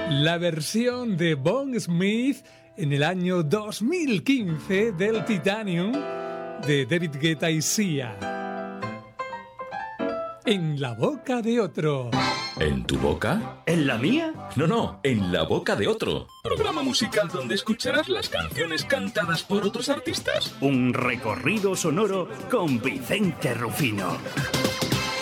La versión de Bon Smith en el año 2015 del Titanium de David Guetta y Sia. En la boca de otro. ¿En tu boca? ¿En la mía? No, en la boca de otro. Programa musical donde escucharás las canciones cantadas por otros artistas. Un recorrido sonoro con Vicente Rufino.